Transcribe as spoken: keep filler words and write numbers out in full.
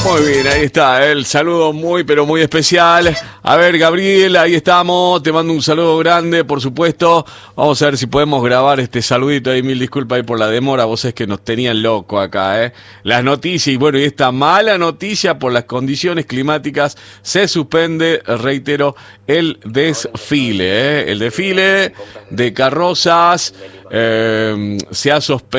Muy bien, ahí está, el saludo muy, pero muy especial. A ver, Gabriel, ahí estamos. Te mando un saludo grande, por supuesto. Vamos a ver si podemos grabar este saludito ahí. Mil disculpas ahí por la demora. Vos es que nos tenían loco acá, ¿eh? Las noticias, y bueno, y esta mala noticia por las condiciones climáticas. Se suspende, reitero, el desfile, ¿eh? El desfile de carrozas eh, se ha suspendido.